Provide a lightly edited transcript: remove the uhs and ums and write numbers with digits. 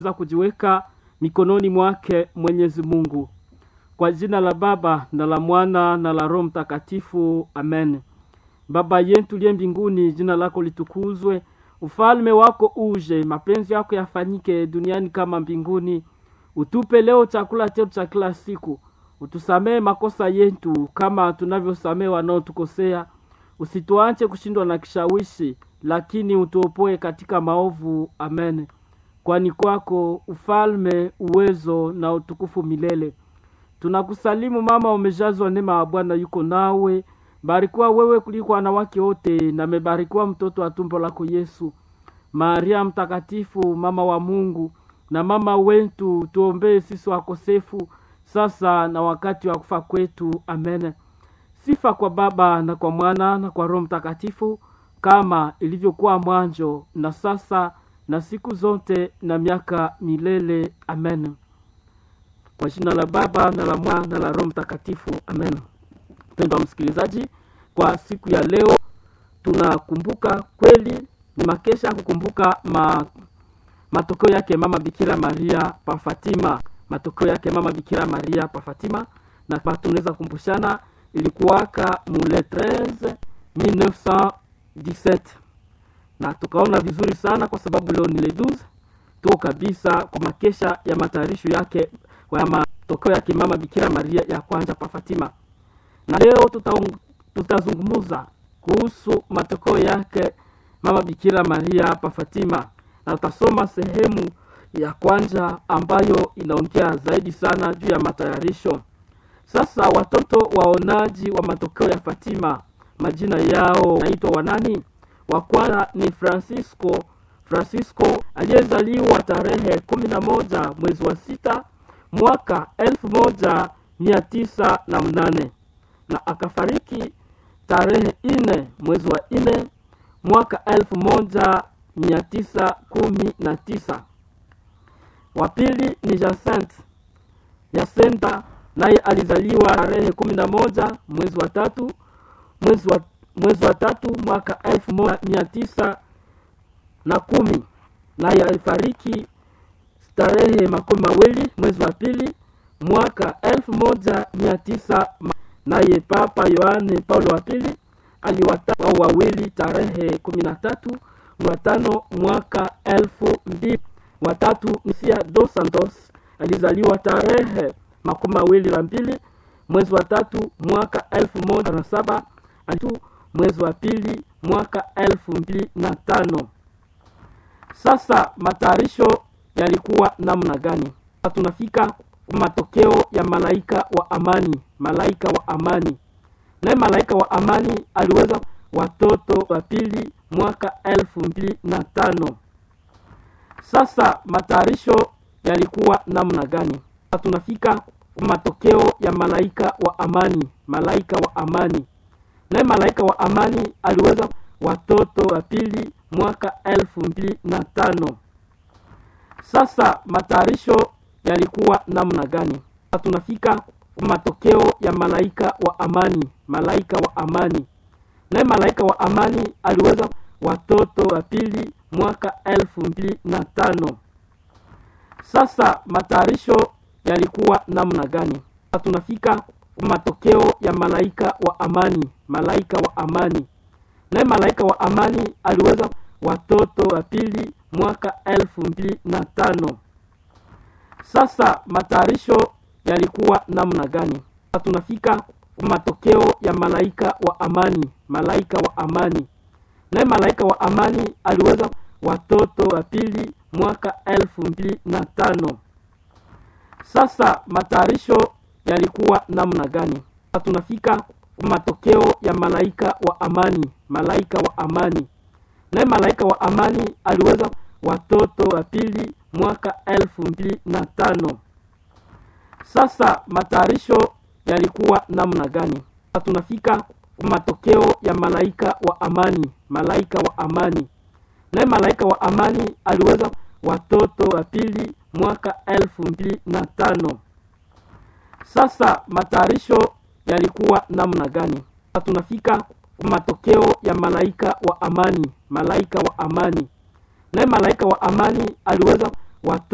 za kujiweka mikononi mwake Mwenyezi Mungu. Kwa jina la Baba na la Mwana na la Roho Mtakatifu, amen. Baba yetu liye mbinguni, jina lako litukuzwe, ufalme wako uje, mapenzi yako yafanyike duniani kama mbinguni. Utupe leo chakula chetu cha kila siku, utusamee makosa yetu kama tunavyosamea wanaotukosea, usituache kushindwa na kishawishi, lakini utuopoe katika maovu, amen. Kwani kwako ufalme, uwezo na utukufu milele. Tunakusalimu mama, umejazwa neema ya Bwana yuko nawe, barikiwa wewe kuliko wanawake wote, na mebarikiwa mtoto wa tumbo lako Yesu. Maria mtakatifu, mama wa Mungu na mama wetu, tuombee sisi wakosefu, sasa na wakati wa kufa kwetu, amen. Sifa kwa Baba na kwa Mwana na kwa Roho Mtakatifu, kama ilivyokuwa mwanzo na sasa na siku zote na miaka milele, amen. Kwa jina la Baba na la Mwana na la Roho Mtakatifu, amen. Mpendwa msikilizaji, kwa siku ya leo tunakumbuka, kweli ni makesha kukumbuka matokeo yake mama Bikira Maria pa Fatima. Matokeo yake mama Bikira Maria pa Fatima, na tunaweza kumbushana ilikuwaka mule 13 1917, na tukaona vizuri sana kwa sababu leo ni le 12 tuko kabisa kwa makesha ya matayarisho yake kwa matokeo yake mama Bikira Maria ya kwanza pa Fatima. Na leo tutazungumza kuhusu matokeo yake mama Bikira Maria pa Fatima, na tutasoma sehemu ya kwanza ambayo inaongea zaidi sana juu ya matayarisho. Sasa watoto waonaji wa matokeo ya Fatima, majina yao naitwa wanani? Wa kwanza ni Francisco aliyezaliwa tarehe 11 mwezi wa 6 mwaka 1908 na akafariki tarehe 4 mwezi wa 4 mwaka 1919. Wa pili ni Jacinta, naye alizaliwa tarehe 11 mwezi wa 3 mwaka 1910, naye alifariki tarehe 20 mwezi wa 2 mwaka 1900. Naye Papa Yohane Paulo wa pili aliwataka wawili tarehe 13 mwezi wa 5 mwaka 2000. Watatu ni Cia dos Santos, alizaliwa tarehe 22 mwezi wa 3 mwaka 1007, mwezi wa 2 mwaka 2005. Sasa matayarisho yalikuwa namna gani? Tunafika matokeo ya malaika wa amani. Malaika wa amani, na malaika wa amani aliweza watoto wa pili mwaka 2005. Sasa matayarisho yalikuwa namna gani? Tunafika matokeo ya malaika wa amani. Malaika wa amani, na malaika wa amani aliweza watoto wa pili mwaka 2005. Sasa matayarisho yalikuwa namna gani? Tunafika matokeo ya malaika wa amani. Malaika wa amani, na malaika wa amani aliweza watoto wa pili mwaka 2005. Sasa matayarisho yalikuwa namna gani? Tunafika matokeo ya malaika wa amani. Malaika wa amani, na malaika wa amani aliweza watoto wa pili mwaka 2005. Sasa matayarisho yalikuwa namna gani? Tunafika matokeo ya malaika wa amani. Malaika wa amani, na malaika wa amani aliweza watoto wa pili mwaka 2005. Sasa matayarisho yalikuwa namna gani? Tunafika matokeo ya malaika wa amani. Malaika wa amani, na malaika wa amani aliweza watoto wa pili mwaka 2005. Sasa matayarisho yalikuwa namna gani? Tunafika matokeo ya malaika wa amani. Malaika wa amani, na malaika wa amani aliweza watoto wa pili mwaka 2005. Sasa matayarisho yalikuwa namna gani? Tunafika matokeo ya malaika wa amani. Malaika wa amani, na malaika wa amani aliweza watoto